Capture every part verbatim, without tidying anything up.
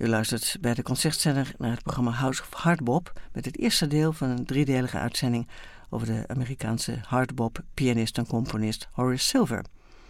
U luistert bij de Concertzender naar het programma House of Hardbop met het eerste deel van een driedelige uitzending over de Amerikaanse hardbop-pianist en componist Horace Silver.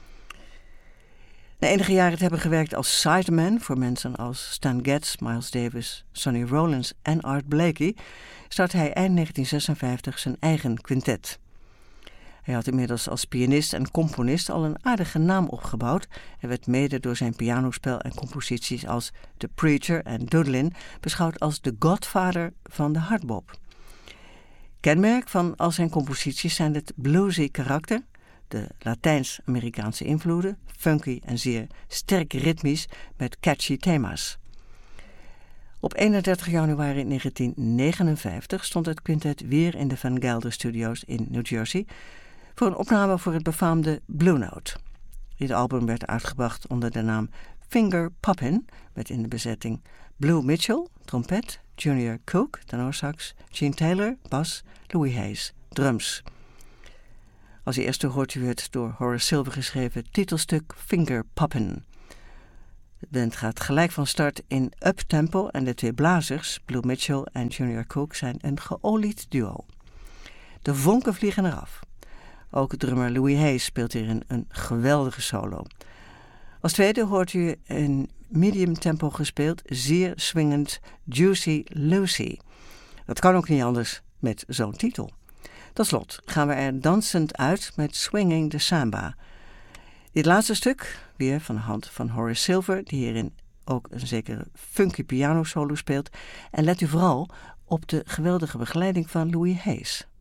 Na enige jaren te hebben gewerkt als sideman voor mensen als Stan Getz, Miles Davis, Sonny Rollins en Art Blakey, startte hij eind negentien zesenvijftig zijn eigen quintet. Hij had inmiddels als pianist en componist al een aardige naam opgebouwd en werd mede door zijn pianospel en composities als The Preacher en Doodlin beschouwd als de godfather van de hardbop. Kenmerk van al zijn composities zijn het bluesy karakter, de Latijns-Amerikaanse invloeden, funky en zeer sterk ritmisch met catchy thema's. Op eenendertig januari negentien negenenvijftig stond het quintet weer in de Van Gelder Studios in New Jersey voor een opname voor het befaamde Blue Note. Dit album werd uitgebracht onder de naam Finger Poppin', met in de bezetting Blue Mitchell, trompet, Junior Cook, tenorsax, Gene Taylor, bas, Louis Hayes, drums. Als eerste hoort u het door Horace Silver geschreven titelstuk Finger Poppin'. De band gaat gelijk van start in uptempo en de twee blazers, Blue Mitchell en Junior Cook, zijn een geolied duo. De vonken vliegen eraf. Ook drummer Louis Hayes speelt hierin een geweldige solo. Als tweede hoort u een medium tempo gespeeld, zeer swingend Juicy Lucy. Dat kan ook niet anders met zo'n titel. Tot slot gaan we er dansend uit met Swinging the Samba. Dit laatste stuk, weer van de hand van Horace Silver, die hierin ook een zekere funky piano solo speelt. En let u vooral op de geweldige begeleiding van Louis Hayes.